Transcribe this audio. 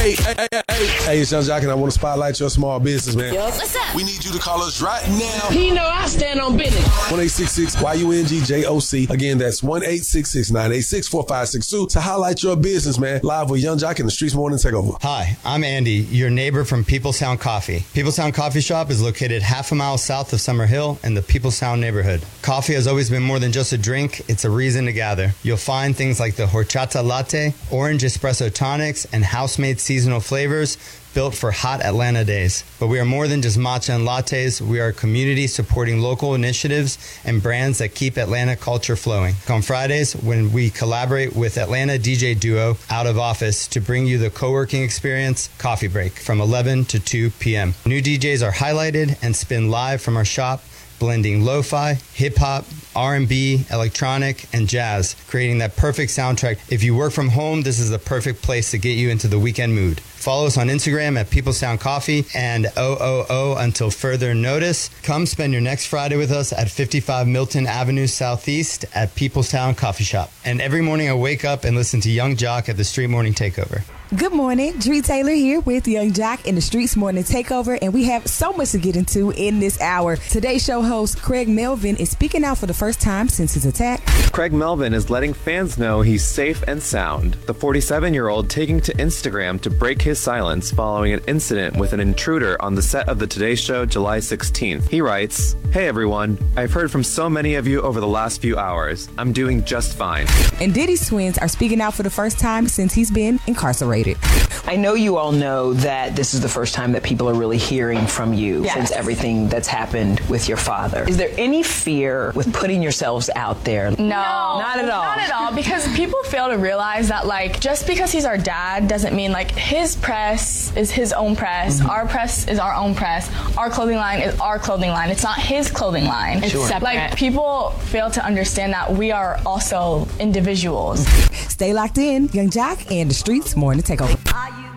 Hey, it's Young Jock, and I want to spotlight your small business, man. Yo, what's up? We need you to call us right now. You know I stand on business. 1-866-YUNGJOC. Again, that's 1-866-986-4562 to highlight your business, man. Live with Young Jock in the Streets Morning Takeover. Hi, I'm Andy, your neighbor from People Sound Coffee. People Sound Coffee Shop is located half a mile south of Summer Hill in the People Sound neighborhood. Coffee has always been more than just a drink, it's a reason to gather. You'll find things like the horchata latte, orange espresso tonics, and house-made seasonal flavors built for hot Atlanta days. But we are more than just matcha and lattes. We are a community supporting local initiatives and brands that keep Atlanta culture flowing. On Fridays, when we collaborate with Atlanta DJ duo Out of Office to bring you the co-working experience, Coffee Break, from 11 to 2 p.m. New DJs are highlighted and spin live from our shop, blending lo-fi, hip-hop, R&B, electronic, and jazz, creating that perfect soundtrack. If you work from home, this is the perfect place to get you into the weekend mood. Follow us on Instagram at People Sound Coffee and OOO until further notice. Come spend your next Friday with us at 55 Milton Avenue Southeast at People Sound Coffee Shop. And every morning I wake up and listen to Young Jock at the Street Morning Takeover. Good morning, Dree Taylor here with Young Jock in the Streets Morning Takeover, and we have so much to get into in this hour. Today's show host, Craig Melvin, is speaking out for the first time since his attack. Craig Melvin is letting fans know he's safe and sound. The 47-year-old taking to Instagram to break his silence following an incident with an intruder on the set of the Today Show July 16th. He writes, "Hey everyone, I've heard from so many of you over the last few hours. I'm doing just fine." And Diddy's twins are speaking out for the first time since he's been incarcerated. I know you all know that this is the first time that people are really hearing from you since everything that's happened with your father. Is there any fear with putting yourselves out there? No, not at all. Not at all, because people fail to realize that, like, just because he's our dad doesn't mean, like, his press is his own press, our press is our own press, our clothing line is our clothing line. It's not his clothing line. It's separate. Like, people fail to understand that we are also individuals. Stay locked in, Young Jock and the Streets Morning Takeover.